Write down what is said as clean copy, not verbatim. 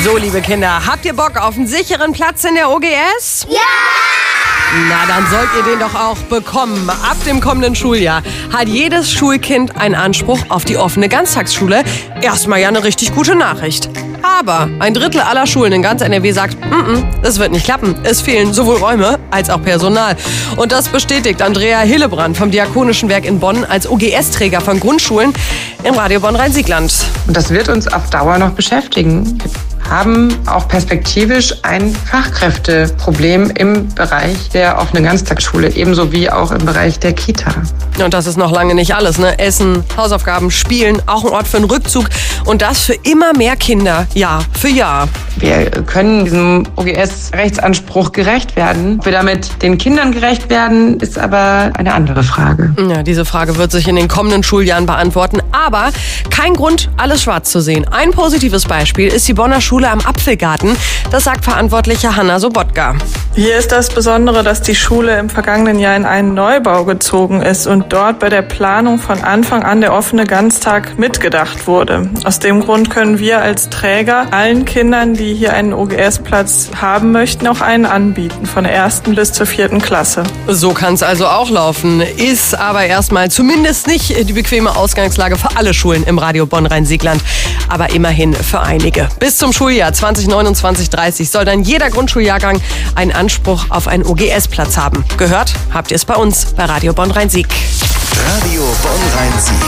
So, liebe Kinder, habt ihr Bock auf einen sicheren Platz in der OGS? Ja! Na, dann sollt ihr den doch auch bekommen. Ab dem kommenden Schuljahr hat jedes Schulkind einen Anspruch auf die offene Ganztagsschule. Erstmal ja eine richtig gute Nachricht. Aber ein Drittel aller Schulen in ganz NRW sagt, es wird nicht klappen. Es fehlen sowohl Räume als auch Personal. Und das bestätigt Andrea Hillebrand vom Diakonischen Werk in Bonn als OGS-Träger von Grundschulen im Radio Bonn-Rhein-Siegland. Und das wird uns auf Dauer noch beschäftigen. Wir haben auch perspektivisch ein Fachkräfteproblem im Bereich der offenen Ganztagsschule, ebenso wie auch im Bereich der Kita. Und das ist noch lange nicht alles, ne? Essen, Hausaufgaben, Spielen, auch ein Ort für einen Rückzug. Und das für immer mehr Kinder, Jahr für Jahr. Wir können diesem OGS-Rechtsanspruch gerecht werden. Ob wir damit den Kindern gerecht werden, ist aber eine andere Frage. Ja, diese Frage wird sich in den kommenden Schuljahren beantworten. Aber kein Grund, alles schwarz zu sehen. Ein positives Beispiel ist die Bonner Schule am Apfelgarten. Das sagt Verantwortliche Hanna Sobotka. Hier ist das Besondere, dass die Schule im vergangenen Jahr in einen Neubau gezogen ist und dort bei der Planung von Anfang an der offene Ganztag mitgedacht wurde. Aus dem Grund können wir als Träger allen Kindern, die hier einen OGS-Platz haben möchten, auch einen anbieten, von der 1. bis zur 4. Klasse. So kann es also auch laufen. Ist aber erstmal zumindest nicht die bequeme Ausgangslage für alle Schulen im Radio Bonn-Rhein-Siegland, aber immerhin für einige. Bis zum Schuljahr 2029/30 soll dann jeder Grundschuljahrgang einen Anspruch auf einen OGS-Platz haben. Gehört habt ihr es bei uns bei Radio Bonn-Rhein-Sieg. Radio Bonn-Rhein-Sieg.